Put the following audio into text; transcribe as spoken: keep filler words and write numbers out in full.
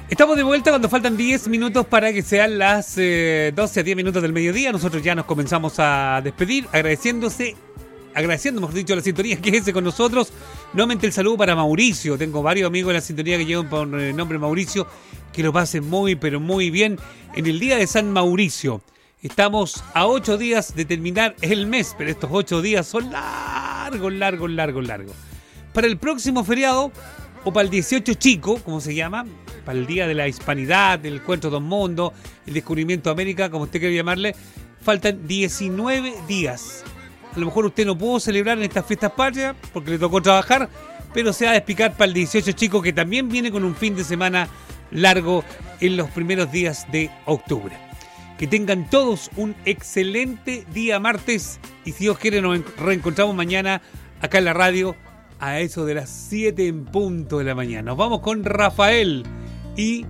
Estamos de vuelta cuando faltan diez minutos para que sean las eh, doce a diez minutos del mediodía. Nosotros ya nos comenzamos a despedir, agradeciéndose, agradeciendo, mejor dicho, la sintonía que es con nosotros. Nuevamente el saludo para Mauricio. Tengo varios amigos en la sintonía que llevan por el nombre Mauricio, que lo pasen muy, pero muy bien en el día de San Mauricio. Estamos a ocho días de terminar el mes, pero estos ocho días son largos, largos, largos, largos. Para el próximo feriado, o para el dieciocho chico, como se llama, para el Día de la Hispanidad, el Encuentro dos Mundos, el Descubrimiento de América, como usted quiera llamarle, faltan diecinueve días. A lo mejor usted no pudo celebrar en estas fiestas patrias porque le tocó trabajar, pero se va a despicar para el dieciocho chico, que también viene con un fin de semana largo en los primeros días de octubre. Que tengan todos un excelente día martes, y si Dios quiere nos reencontramos mañana acá en la radio a eso de las siete en punto de la mañana. Nos vamos con Rafael y